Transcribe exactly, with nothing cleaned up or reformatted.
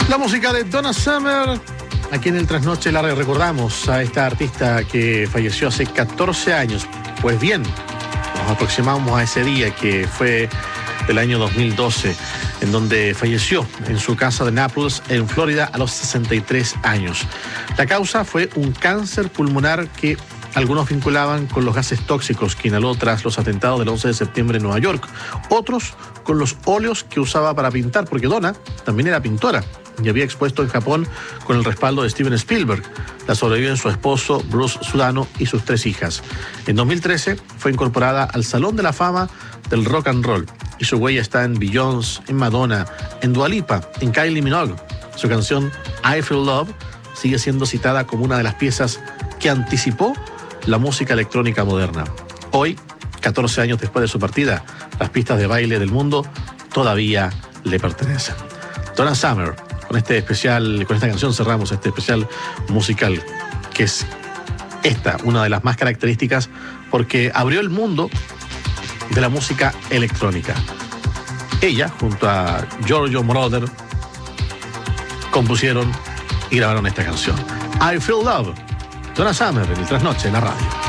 La música de Donna Summer. Aquí en el Trasnoche la recordamos a esta artista que falleció hace catorce años. Pues bien, nos aproximamos a ese día que fue del año dos mil doce, en donde falleció en su casa de Naples, en Florida, a los sesenta y tres años. La causa fue un cáncer pulmonar que algunos vinculaban con los gases tóxicos que inhaló tras los atentados del once de septiembre en Nueva York. Otros con los óleos que usaba para pintar, porque Donna también era pintora y había expuesto en Japón con el respaldo de Steven Spielberg. La sobreviven su esposo, Bruce Sudano, y sus tres hijas. En dos mil trece fue incorporada al Salón de la Fama del Rock and Roll y su huella está en Beyoncé, en Madonna, en Dua Lipa, en Kylie Minogue. Su canción I Feel Love sigue siendo citada como una de las piezas que anticipó la música electrónica moderna. Hoy, catorce años después de su partida, las pistas de baile del mundo todavía le pertenecen. Donna Summer, con este especial, con esta canción cerramos este especial musical, que es esta, una de las más características, porque abrió el mundo de la música electrónica. Ella, junto a Giorgio Moroder, compusieron y grabaron esta canción. I Feel Love, Donna Summer, en el Trasnoche, en la radio.